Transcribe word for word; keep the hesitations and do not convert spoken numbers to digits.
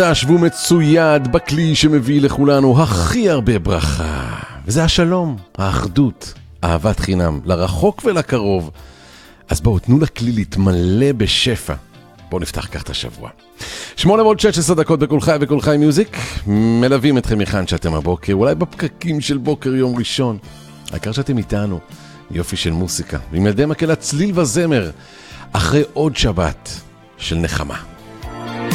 שבו מצויד בכלי שמביא לכולנו הכי הרבה ברכה, וזה השלום, האחדות, אהבת חינם, לרחוק ולקרוב. אז בואו, תנו לכלי להתמלא בשפע. בואו נפתח כך את השבוע. שמונה ועוד שש עשרה דקות בכל חי וכל חי מיוזיק. מלווים אתכם מכאן שאתם הבוקר, אולי בפקקים של בוקר יום ראשון. העיקר שאתם איתנו, יופי של מוסיקה. ועם ילדי מקהלת צליל וזמר, אחרי עוד שבת של נחמה.